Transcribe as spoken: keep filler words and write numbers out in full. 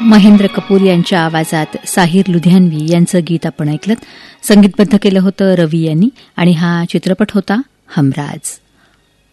महेंद्र कपूर यांच्या आवाजात साहिर लुधियानवी यांचं गीत आपण ऐकलं. संगीतबद्ध केलं होतं रवी यांनी आणि हा चित्रपट होता हमराज.